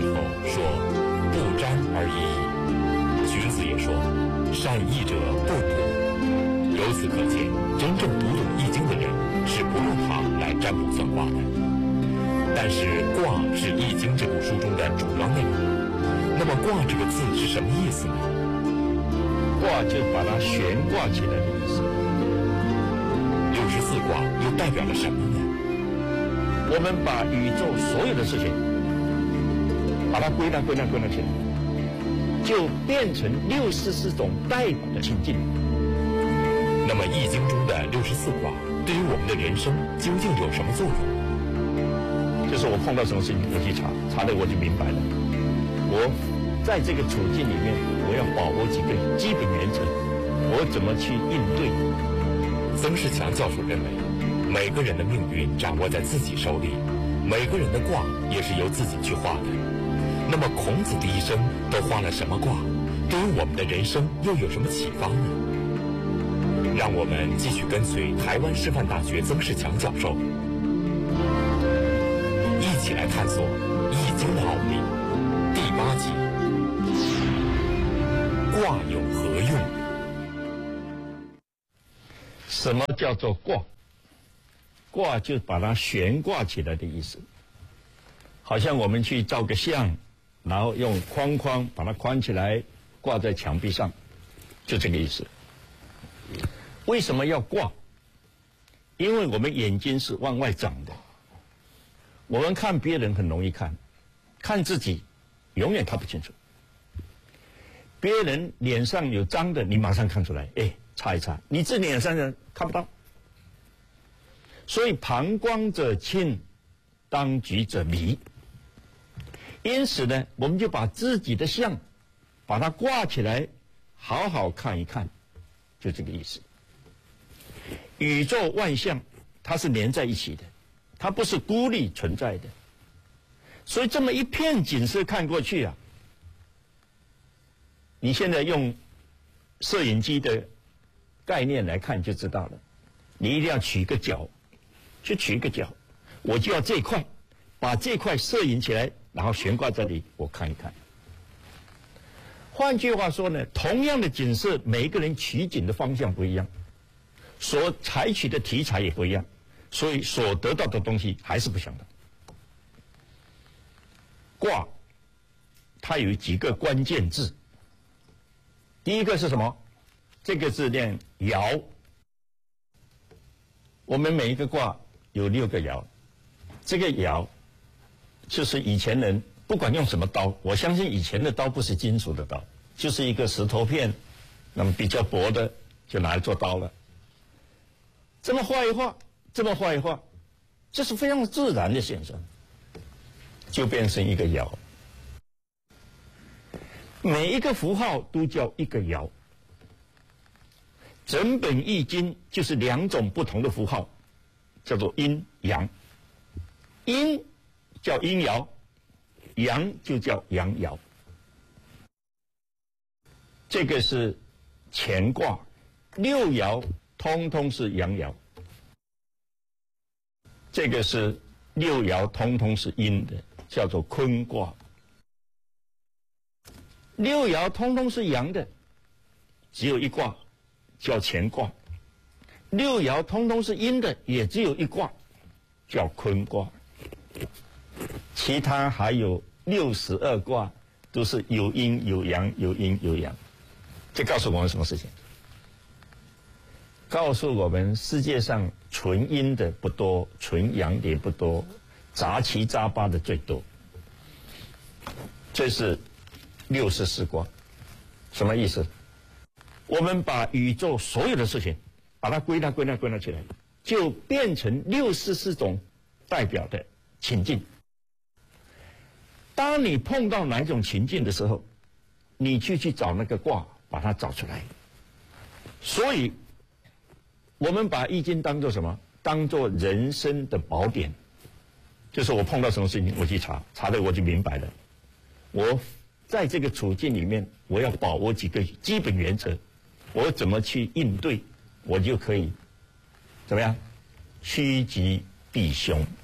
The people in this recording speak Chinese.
时候说不沾而已矣。荀子也说善易者不卜。由此可见，真正读懂易经的人是不入行来占卜算卦的。但是卦是易经这部书中的主要内容，那么卦这个字是什么意思呢？ 卦就把它悬挂起来的意思。 64卦又代表了什么呢？ 我们把宇宙所有的事情，把它归纳起来，就变成64种代表的情境。 那么易经中的64卦对于我们的人生究竟有什么作用？ 就是我碰到什么事情，我去查了我就明白了。我在这个处境里面，我要把握几个基本原则，我怎么去应对？ 曾仕强教授认为，每个人的命运掌握在自己手里，每个人的卦也是由自己去画的。那么孔子的一生都画了什么卦？对于我们的人生又有什么启发呢？让我们继续跟随台湾师范大学曾仕强教授，一起来探索易经的奥秘。第8集，卦有何用？ 什么叫做卦？卦就把它悬挂起来的意思，好像我们去照个相，然后用框框把它框起来，挂在墙壁上，就这个意思。为什么要挂？因为我们眼睛是往外长的，我们看别人很容易看，看自己永远看不清楚。别人脸上有脏的，你马上看出来，擦一擦，你自己脸上的看不到。所以旁观者清，当局者迷。因此呢，我们就把自己的相，把它挂起来，好好看一看，就这个意思。宇宙万象，它是连在一起的，它不是孤立存在的。所以这么一片景色看过去啊，你现在用摄影机的概念来看就知道了。你一定要取一个角，去取一个角，我就要这一块，把这块摄影起来，然后悬挂这里，我看一看。换句话说呢，同样的景色，每一个人取景的方向不一样，所采取的题材也不一样，所以所得到的东西还是不相同。卦，它有几个关键字。第一个是什么？这个字念爻。我们每一个卦有6个爻，这个爻就是以前人不管用什么刀，我相信以前的刀不是金属的刀，就是一个石头片，那么比较薄的就拿来做刀了。这么画一画，这么画一画，这是非常自然的现象，就变成一个爻。每一个符号都叫一个爻。整本易经就是2种不同的符号，叫做阴阳。阴叫阴爻，阳就叫阳爻。这个是乾卦，6爻通通是阳爻。这个是6爻通通是阴的，叫做坤卦。6爻通通是阳的，只有一卦叫乾卦。6爻通通是阴的，也只有一卦叫坤卦。其他还有62卦都是有阴有阳，有阴有阳。这告诉我们什么事情？告诉我们世界上纯阴的不多，纯阳的也不多，杂七杂八的最多。这是64卦，什么意思？我们把宇宙所有的事情，把它归纳起来，就变成64种代表的情境。当你碰到哪一种情境的时候，你去找那个卦，把它找出来。所以，我们把易经当作什么？当作人生的宝典。就是我碰到什么事情，我去查了我就明白了。我在这个处境里面，我要把握几个基本原则，我怎么去应对，我就可以怎么样趋吉避凶。